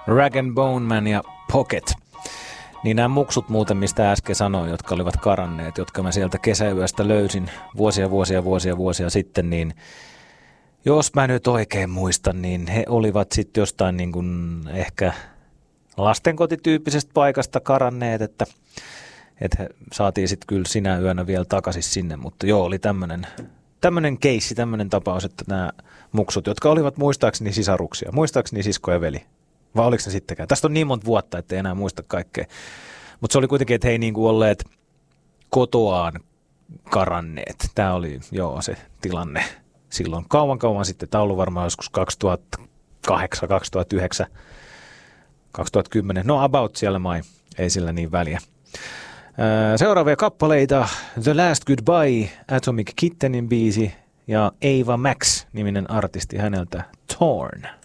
Rag and Bone Man ja Pocket. Niin nämä muksut muuten, mistä äsken sanoin, jotka olivat karanneet, jotka mä sieltä kesäyöstä löysin vuosia sitten, niin jos mä nyt oikein muistan, niin he olivat sitten jostain niin kuin ehkä lastenkotityyppisestä paikasta karanneet, että he saatiin sitten kyllä sinä yönä vielä takaisin sinne, mutta joo, oli tämmöinen keissi, tämmöinen tapaus, että nämä muksut, jotka olivat muistaakseni sisaruksia, muistaakseni sisko ja veli, vai oliko ne sittenkään? Tästä on niin monta vuotta, ettei enää muista kaikkea, mutta se oli kuitenkin, että he ei niin kuin olleet kotoaan karanneet. Tämä oli se tilanne silloin kauan sitten. Tämä on ollut varmaan joskus 2008, 2009, 2010. No about siellä ei sillä niin väliä. Seuraavia kappaleita. The Last Goodbye, Atomic Kittenin biisi ja Ava Max niminen artisti häneltä Torn.